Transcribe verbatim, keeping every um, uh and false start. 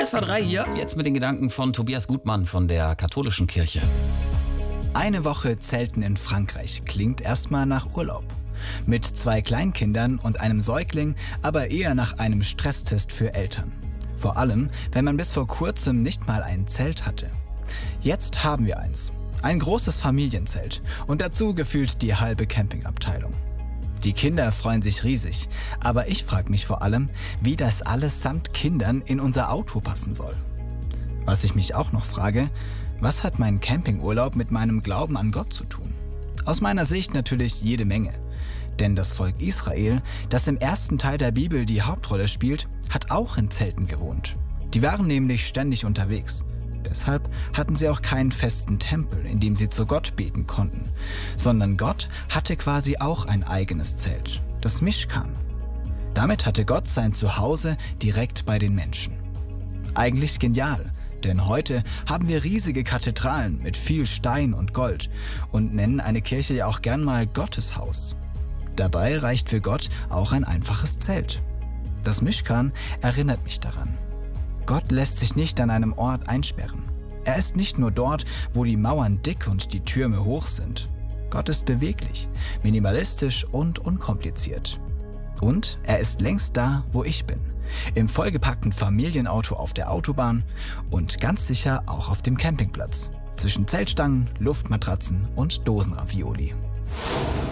S W R drei hier, jetzt mit den Gedanken von Tobias Gutmann von der Katholischen Kirche. Eine Woche Zelten in Frankreich klingt erstmal nach Urlaub. Mit zwei Kleinkindern und einem Säugling, aber eher nach einem Stresstest für Eltern. Vor allem, wenn man bis vor kurzem nicht mal ein Zelt hatte. Jetzt haben wir eins. Ein großes Familienzelt und dazu gefühlt die halbe Campingabteilung. Die Kinder freuen sich riesig, aber ich frage mich vor allem, wie das alles samt Kindern in unser Auto passen soll. Was ich mich auch noch frage, was hat mein Campingurlaub mit meinem Glauben an Gott zu tun? Aus meiner Sicht natürlich jede Menge. Denn das Volk Israel, das im ersten Teil der Bibel die Hauptrolle spielt, hat auch in Zelten gewohnt. Die waren nämlich ständig unterwegs. Deshalb hatten sie auch keinen festen Tempel, in dem sie zu Gott beten konnten, sondern Gott hatte quasi auch ein eigenes Zelt, das Mischkan. Damit hatte Gott sein Zuhause direkt bei den Menschen. Eigentlich genial, denn heute haben wir riesige Kathedralen mit viel Stein und Gold und nennen eine Kirche ja auch gern mal Gotteshaus. Dabei reicht für Gott auch ein einfaches Zelt. Das Mischkan erinnert mich daran. Gott lässt sich nicht an einem Ort einsperren. Er ist nicht nur dort, wo die Mauern dick und die Türme hoch sind. Gott ist beweglich, minimalistisch und unkompliziert. Und er ist längst da, wo ich bin. Im vollgepackten Familienauto auf der Autobahn und ganz sicher auch auf dem Campingplatz. Zwischen Zeltstangen, Luftmatratzen und Dosenravioli.